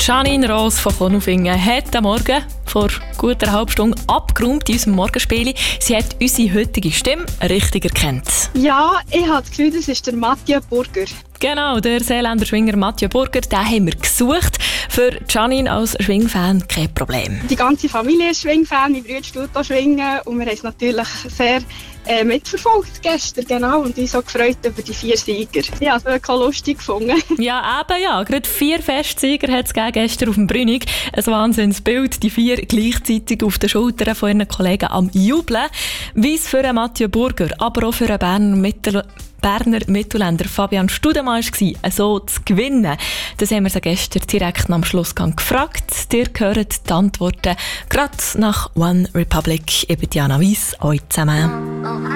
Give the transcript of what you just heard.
Janine Ross von Konolfingen hat am Morgen vor gut einer halben Stunde abgeräumt in unserem Morgenspiel. Sie hat unsere heutige Stimme richtig erkannt. Ja, ich habe das Gefühl, das ist der Mathieu Burger. Genau, der Seeländer Schwinger Mathieu Burger, den haben wir gesucht. Für Janine als Schwingfan kein Problem. Die ganze Familie ist Schwingfan, mein Bruder tut auch schwingen und wir haben es natürlich sehr mitverfolgt gestern, genau, und uns so gefreut über die 4 Sieger. Ich habe es wirklich lustig gefunden. Ja, eben ja, gerade 4 Festsieger hat es gestern auf dem Brünig. Ein Wahnsinnsbild, die 4 gleichzeitig auf den Schultern von ihren Kollegen am Jubeln. Wie es für einen Mathieu Burger, aber auch für einen Berner Mittelländer Fabian Studemann war, so zu gewinnen. Das haben wir sie gestern direkt am Schlussgang gefragt. Ihr hört die Antworten gerade nach One Republic. Ich bin Diana Weiss, euch zusammen.